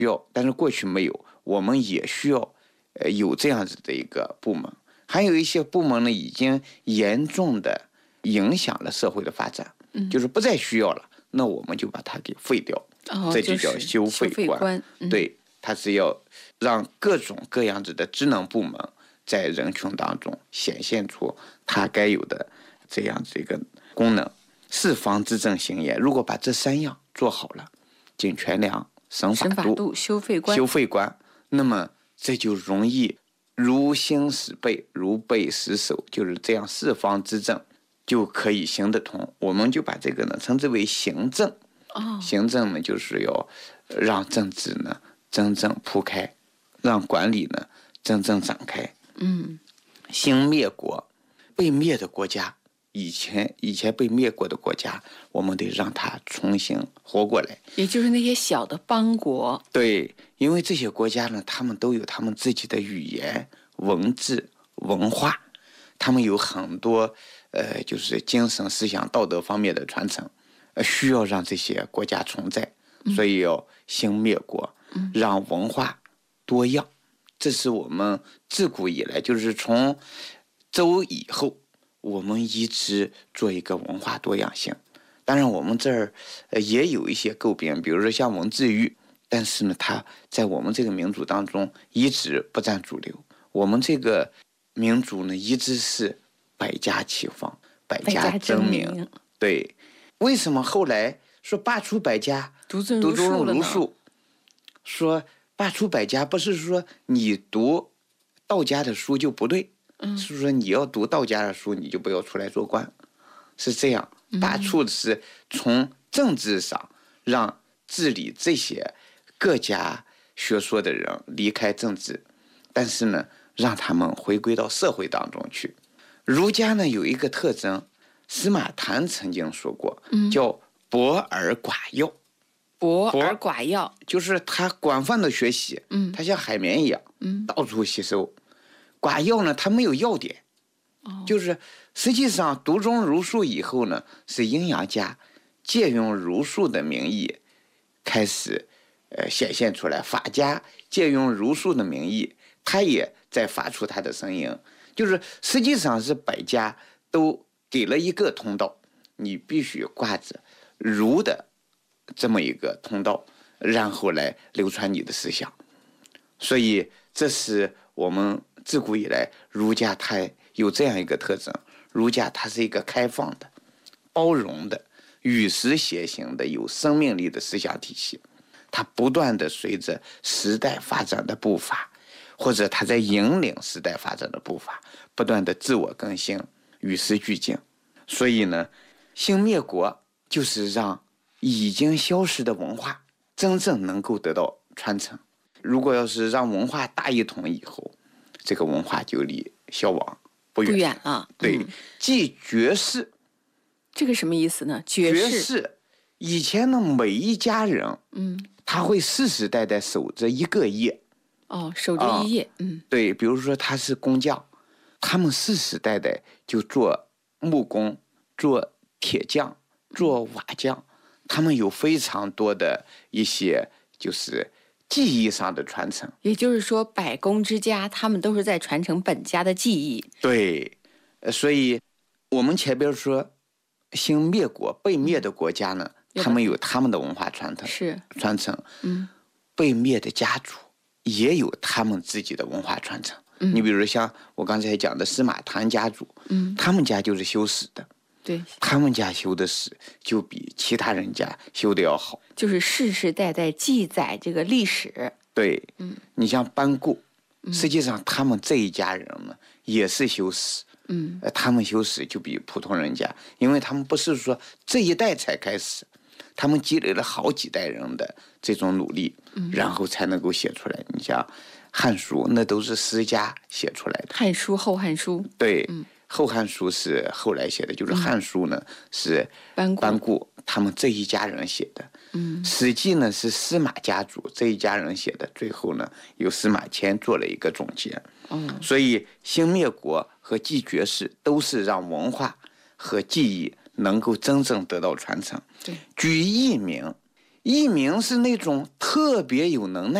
要，但是过去没有，我们也需要有这样子的一个部门。还有一些部门呢，已经严重的影响了社会的发展，就是不再需要了，那我们就把它给废掉，这就叫修废官。对，它是要让各种各样子的职能部门在人群当中显现出它该有的这样子一个功能。四方之正行也，如果把这3样做好了，尽权量、审法度、 修废官， 那么这就容易如行使备，如备使守，就是这样四方之正就可以行得通。我们就把这个呢称之为行政。行政呢就是要让政治呢真正铺开，让管理呢真正展开。兴灭国，被灭的国家，以前被灭过的国家，我们得让它重新活过来， 也就是那些小的邦国。 对，因为这些国家呢，他们都有他们自己的语言、文字、文化，他们有很多就是精神、思想、道德方面的传承，需要让这些国家存在，所以要兴灭国，让文化多样。这是我们自古以来，就是从周以后，我们一直做一个文化多样性。当然我们这儿也有一些诟病，比如说像文字狱，但是呢它在我们这个民族当中一直不占主流。我们这个民族呢一直是百家齐放，百家争鸣。对，为什么后来说罢黜百家， 独尊儒术？说罢黜百家不是说你读道家的书就不对，是说你要读道家的书你就不要出来做官，是这样。罢黜的是从政治上让治理这些各家学说的人离开政治，但是呢让他们回归到社会当中去。儒家呢有一个特征，司马谈曾经说过，叫博而寡要。 博而寡要就是他广泛的学习，他像海绵一样，到处吸收。寡要呢，他没有要点，就是实际上读中儒术以后呢，是阴阳家借用儒术的名义开始显现出来，法家借用儒术的名义，他也在发出他的声音，就是实际上是百家都给了一个通道，你必须挂着儒的这么一个通道，然后来流传你的思想。所以这是我们自古以来儒家它有这样一个特征，儒家它是一个开放的、包容的、与时偕行的、有生命力的思想体系。它不断的随着时代发展的步伐，或者它在引领时代发展的步伐，不断的自我更新，与时俱进。所以呢，兴灭国就是让已经消失的文化真正能够得到传承。如果要是让文化大一统以后，这个文化就离消亡不远了。 对，即绝世， 这个什么意思呢？绝世以前呢，每一家人，他会世世代代守着一个业。 守着一业。 对，比如说他是工匠，他们世世代代就做木工、做铁匠、做瓦匠，他们有非常多的一些就是技艺上的传承。 也就是说，百工之家他们都是在传承本家的技艺。 对，所以我们前边说兴灭国，被灭的国家呢，他们有他们的文化传承。被灭的家族也有他们自己的文化传承。你比如像我刚才讲的司马谈家族，他们家就是修史的。 对， 他们家修的史就比其他人家修的要好， 就是世世代代记载这个历史。 对，你像班固，实际上他们这一家人呢也是修史，他们修史就比普通人家，因为他们不是说这一代才开始，他们积累了好几代人的这种努力，然后才能够写出来。你像《汉书》，那都是诗家写出来的，《 汉书》《后汉书》。 对。后汉书是后来写的，就是汉书呢是班固他们这一家人写的。史记呢是司马家族这一家人写的，最后呢由司马迁做了一个总结。所以兴灭国和继绝世都是让文化和技艺能够真正得到传承。 对， 举一名， 一鸣是那种特别有能耐。